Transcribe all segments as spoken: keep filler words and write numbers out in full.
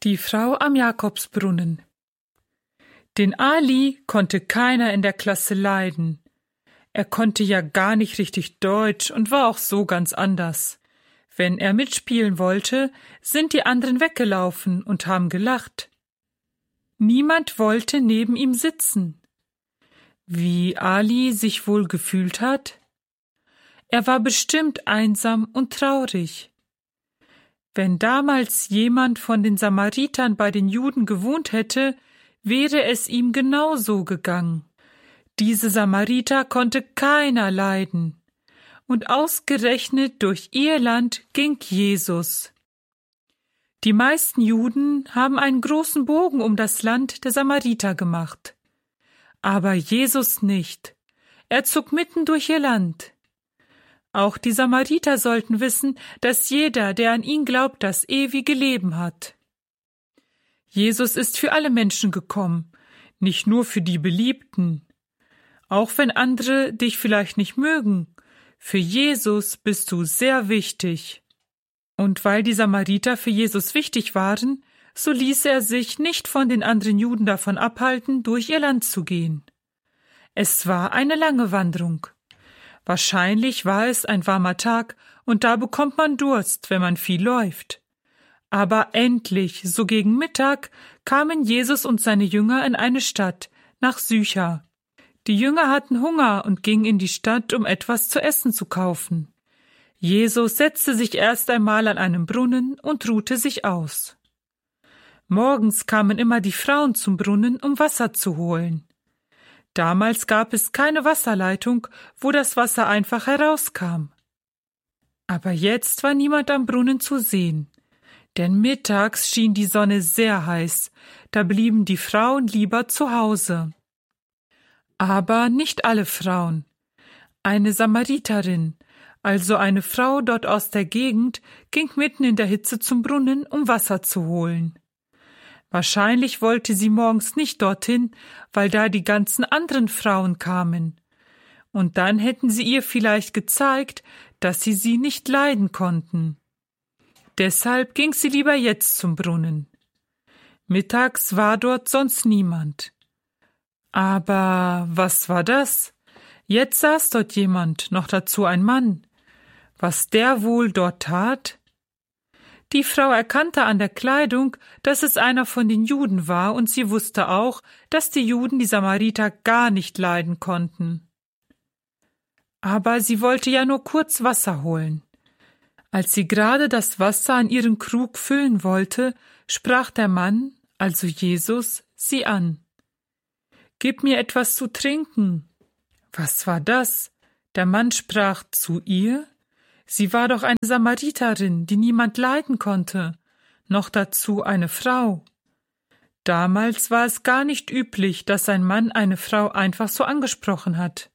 Die Frau am Jakobsbrunnen. Den Ali konnte keiner in der Klasse leiden. Er konnte ja gar nicht richtig Deutsch und war auch so ganz anders. Wenn er mitspielen wollte, sind die anderen weggelaufen und haben gelacht. Niemand wollte neben ihm sitzen. Wie Ali sich wohl gefühlt hat? Er war bestimmt einsam und traurig. Wenn damals jemand von den Samaritern bei den Juden gewohnt hätte, wäre es ihm genauso gegangen. Diese Samariter konnte keiner leiden. Und ausgerechnet durch ihr Land ging Jesus. Die meisten Juden haben einen großen Bogen um das Land der Samariter gemacht. Aber Jesus nicht. Er zog mitten durch ihr Land. Auch die Samariter sollten wissen, dass jeder, der an ihn glaubt, das ewige Leben hat. Jesus ist für alle Menschen gekommen, nicht nur für die Beliebten. Auch wenn andere dich vielleicht nicht mögen, für Jesus bist du sehr wichtig. Und weil die Samariter für Jesus wichtig waren, so ließ er sich nicht von den anderen Juden davon abhalten, durch ihr Land zu gehen. Es war eine lange Wanderung. Wahrscheinlich war es ein warmer Tag, und da bekommt man Durst, wenn man viel läuft. Aber endlich, so gegen Mittag, kamen Jesus und seine Jünger in eine Stadt, nach Sychar. Die Jünger hatten Hunger und gingen in die Stadt, um etwas zu essen zu kaufen. Jesus setzte sich erst einmal an einem Brunnen und ruhte sich aus. Morgens kamen immer die Frauen zum Brunnen, um Wasser zu holen. Damals gab es keine Wasserleitung, wo das Wasser einfach herauskam. Aber jetzt war niemand am Brunnen zu sehen, denn mittags schien die Sonne sehr heiß, da blieben die Frauen lieber zu Hause. Aber nicht alle Frauen. Eine Samariterin, also eine Frau dort aus der Gegend, ging mitten in der Hitze zum Brunnen, um Wasser zu holen. Wahrscheinlich wollte sie morgens nicht dorthin, weil da die ganzen anderen Frauen kamen. Und dann hätten sie ihr vielleicht gezeigt, dass sie sie nicht leiden konnten. Deshalb ging sie lieber jetzt zum Brunnen. Mittags war dort sonst niemand. Aber was war das? Jetzt saß dort jemand, noch dazu ein Mann. Was der wohl dort tat? Die Frau erkannte an der Kleidung, dass es einer von den Juden war, und sie wusste auch, dass die Juden die Samariter gar nicht leiden konnten. Aber sie wollte ja nur kurz Wasser holen. Als sie gerade das Wasser an ihren Krug füllen wollte, sprach der Mann, also Jesus, sie an. »Gib mir etwas zu trinken.« Was war das? Der Mann sprach zu ihr. Sie war doch eine Samariterin, die niemand leiden konnte, noch dazu eine Frau. Damals war es gar nicht üblich, dass ein Mann eine Frau einfach so angesprochen hat.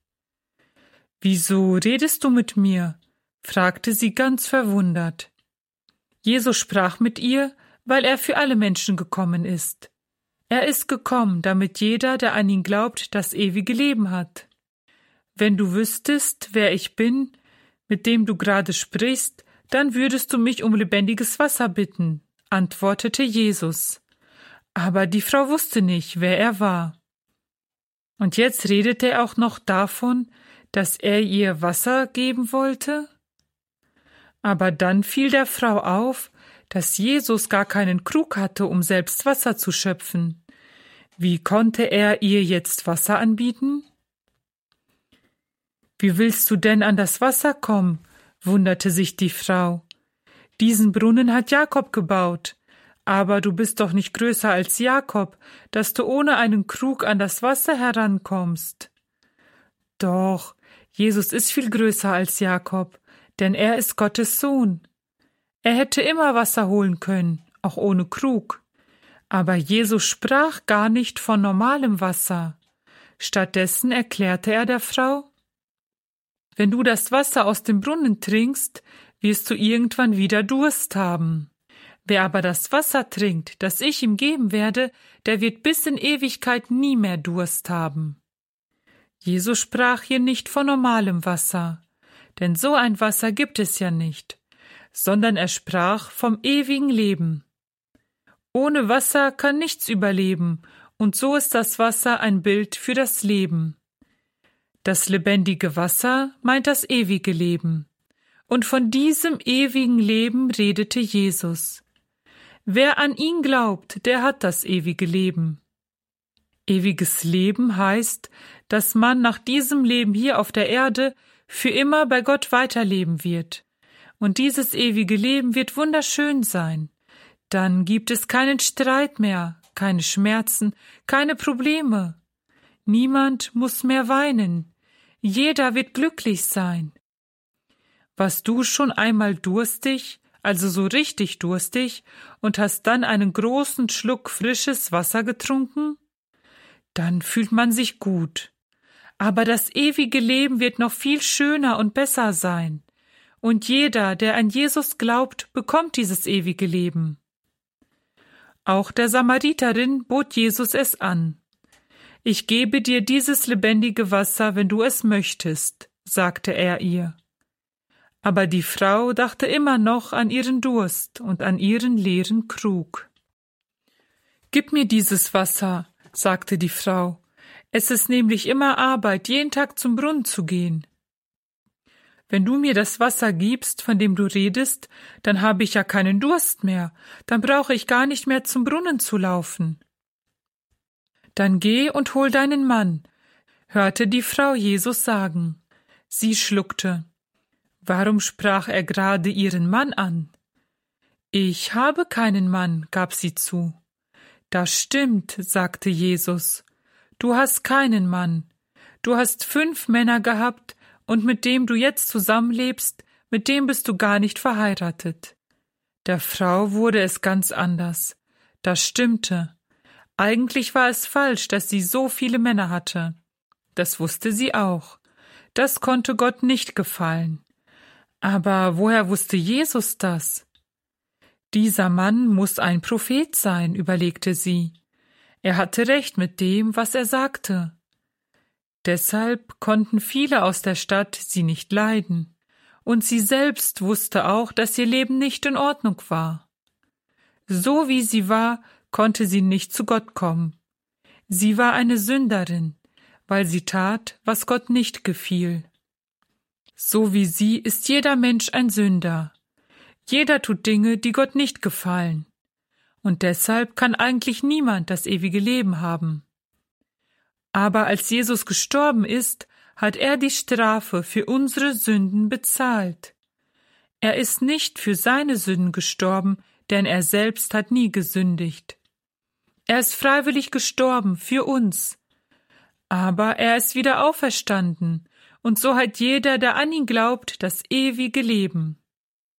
»Wieso redest du mit mir?« fragte sie ganz verwundert. Jesus sprach mit ihr, weil er für alle Menschen gekommen ist. Er ist gekommen, damit jeder, der an ihn glaubt, das ewige Leben hat. Wenn du wüsstest, wer ich bin, mit dem du gerade sprichst, dann würdest du mich um lebendiges Wasser bitten, antwortete Jesus. Aber die Frau wusste nicht, wer er war. Und jetzt redete er auch noch davon, dass er ihr Wasser geben wollte? Aber dann fiel der Frau auf, dass Jesus gar keinen Krug hatte, um selbst Wasser zu schöpfen. Wie konnte er ihr jetzt Wasser anbieten? »Wie willst du denn an das Wasser kommen?« wunderte sich die Frau. »Diesen Brunnen hat Jakob gebaut, aber du bist doch nicht größer als Jakob, dass du ohne einen Krug an das Wasser herankommst.« Doch, Jesus ist viel größer als Jakob, denn er ist Gottes Sohn. Er hätte immer Wasser holen können, auch ohne Krug. Aber Jesus sprach gar nicht von normalem Wasser. Stattdessen erklärte er der Frau: Wenn du das Wasser aus dem Brunnen trinkst, wirst du irgendwann wieder Durst haben. Wer aber das Wasser trinkt, das ich ihm geben werde, der wird bis in Ewigkeit nie mehr Durst haben. Jesus sprach hier nicht von normalem Wasser, denn so ein Wasser gibt es ja nicht, sondern er sprach vom ewigen Leben. Ohne Wasser kann nichts überleben, und so ist das Wasser ein Bild für das Leben. Das lebendige Wasser meint das ewige Leben. Und von diesem ewigen Leben redete Jesus. Wer an ihn glaubt, der hat das ewige Leben. Ewiges Leben heißt, dass man nach diesem Leben hier auf der Erde für immer bei Gott weiterleben wird. Und dieses ewige Leben wird wunderschön sein. Dann gibt es keinen Streit mehr, keine Schmerzen, keine Probleme. Niemand muss mehr weinen. Jeder wird glücklich sein. Warst du schon einmal durstig, also so richtig durstig, und hast dann einen großen Schluck frisches Wasser getrunken? Dann fühlt man sich gut. Aber das ewige Leben wird noch viel schöner und besser sein. Und jeder, der an Jesus glaubt, bekommt dieses ewige Leben. Auch der Samariterin bot Jesus es an. »Ich gebe dir dieses lebendige Wasser, wenn du es möchtest«, sagte er ihr. Aber die Frau dachte immer noch an ihren Durst und an ihren leeren Krug. »Gib mir dieses Wasser«, sagte die Frau. »Es ist nämlich immer Arbeit, jeden Tag zum Brunnen zu gehen.« »Wenn du mir das Wasser gibst, von dem du redest, dann habe ich ja keinen Durst mehr, dann brauche ich gar nicht mehr zum Brunnen zu laufen.« »Dann geh und hol deinen Mann«, hörte die Frau Jesus sagen. Sie schluckte. Warum sprach er gerade ihren Mann an? »Ich habe keinen Mann«, gab sie zu. »Das stimmt«, sagte Jesus. »Du hast keinen Mann. Du hast fünf Männer gehabt, und mit dem du jetzt zusammenlebst, mit dem bist du gar nicht verheiratet.« Der Frau wurde es ganz anders. Das stimmte. Eigentlich war es falsch, dass sie so viele Männer hatte. Das wusste sie auch. Das konnte Gott nicht gefallen. Aber woher wusste Jesus das? Dieser Mann muss ein Prophet sein, überlegte sie. Er hatte recht mit dem, was er sagte. Deshalb konnten viele aus der Stadt sie nicht leiden. Und sie selbst wusste auch, dass ihr Leben nicht in Ordnung war. So wie sie war, konnte sie nicht zu Gott kommen. Sie war eine Sünderin, weil sie tat, was Gott nicht gefiel. So wie sie ist jeder Mensch ein Sünder. Jeder tut Dinge, die Gott nicht gefallen. Und deshalb kann eigentlich niemand das ewige Leben haben. Aber als Jesus gestorben ist, hat er die Strafe für unsere Sünden bezahlt. Er ist nicht für seine Sünden gestorben, denn er selbst hat nie gesündigt. Er ist freiwillig gestorben für uns. Aber er ist wieder auferstanden, und so hat jeder, der an ihn glaubt, das ewige Leben.